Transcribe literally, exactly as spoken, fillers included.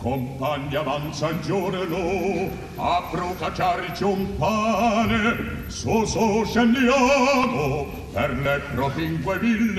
Compagni avanza il giorno, a procacciarci un pane, su su scendiamo per le propinque ville.